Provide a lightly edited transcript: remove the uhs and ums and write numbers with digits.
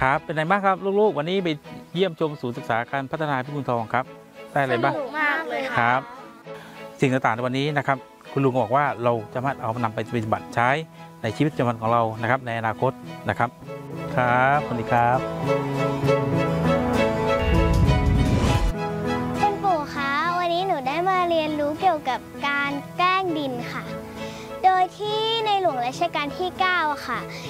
ครับเป็นไงบ้างครับลูกๆวันนี้ไปเยี่ยมชมศูนย์ศึกษาการพัฒนาพิบูลทองครับได้อะไรบ้างสนุกมากเลยคค่ะรับสิ่งต่างๆในวันนี้นะครับคุณลุงบอกว่าเราจะสามารถเอานำไปปฏิบัติใช้ในชีวิตประจำวันของเรานะครับในอนาคตนะครับครับสวัสดีครับคุณปู่คะวันนี้หนูได้มาเรียนรู้เกี่ยวกับการแกล้งดินค่ะ โดยที่ในหลวงรัชกาลที่ 9อะค่ะ